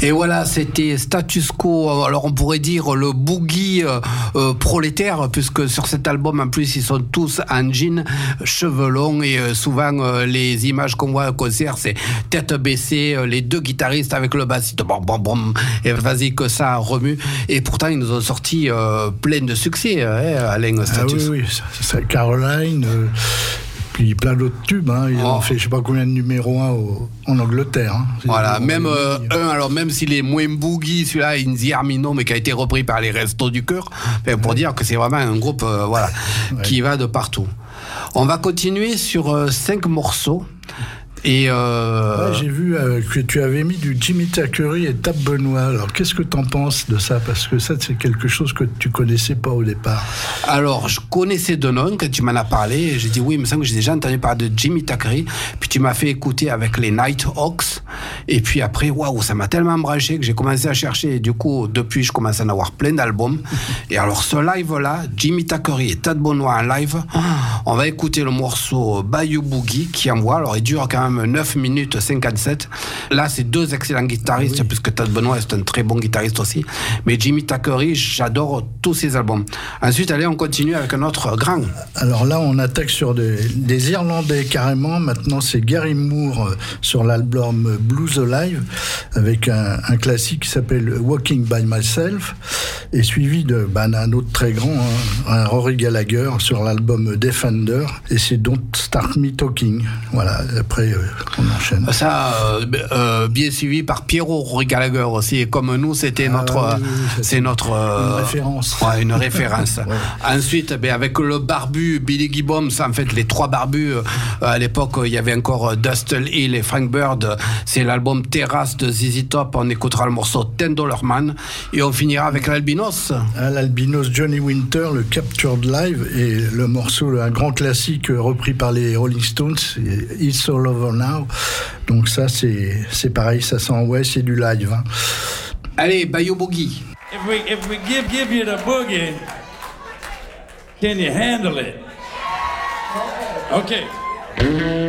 Et voilà, c'était Status Quo. Alors on pourrait dire le boogie prolétaire, puisque sur cet album en plus ils sont tous en jean, cheveux longs, et souvent les images qu'on voit au concert c'est tête baissée, les deux guitaristes avec le bassiste, bon, et vas-y que ça remue. Et pourtant ils nous ont sorti plein de succès, Alain, Status. Oui, c'est Caroline. Puis plein d'autres tubes, ils ont fait je sais pas combien de numéros 1 en Angleterre. Voilà, même alors même s'il est moins boogie, celui-là, In the Army No, mais qui a été repris par les Restos du Cœur, pour dire que c'est vraiment un groupe qui va de partout. On va continuer sur 5 morceaux. Et j'ai vu que tu avais mis du Jimmy Thackeray et Tab Benoit. Alors, qu'est-ce que tu en penses de ça? Parce que ça, c'est quelque chose que tu connaissais pas au départ. Alors, je connaissais de nom quand tu m'en as parlé. Et j'ai dit oui, il me semble que j'ai déjà entendu parler de Jimmy Thackeray. Puis tu m'as fait écouter avec les Nighthawks. Et puis après, waouh, ça m'a tellement branché que j'ai commencé à chercher. Et du coup, depuis, je commence à en avoir plein d'albums. Et alors, ce live-là, Jimmy Thackeray et Tab Benoit en live, on va écouter le morceau Bayou Boogie qui envoie. Alors, il dure quand même 9 minutes 57. Là, c'est 2 excellents guitaristes, puisque Tad Benoit est un très bon guitariste aussi. Mais Jimmy Thackeray, j'adore tous ses albums. Ensuite, allez, on continue avec un autre grand. Alors là, on attaque sur des Irlandais carrément. Maintenant, c'est Gary Moore sur l'album Blues Alive, avec un classique qui s'appelle Walking by Myself, et suivi d'un autre très grand, un Rory Gallagher sur l'album Defender, et c'est Don't Start Me Talking. Voilà, après on enchaîne. Ça, bien suivi par Pierrot Rory Gallagher aussi. Et comme nous, c'était notre une référence. Ouais, une référence. Ouais. Ensuite, avec le barbu Billy Gibbons, en fait, les 3 barbus, à l'époque, il y avait encore Dustin Hill et Frank Bird. C'est l'album Terrace de ZZ Top. On écoutera le morceau $10 Man. Et on finira avec l'Albinos. L'Albinos Johnny Winter, le Captured Live, et le morceau, un grand classique repris par les Rolling Stones, It's All Over Now. Donc ça, c'est pareil, ça sent, c'est du live. Allez, Bayou Boogie. If we give you the boogie, can you handle it? Okay.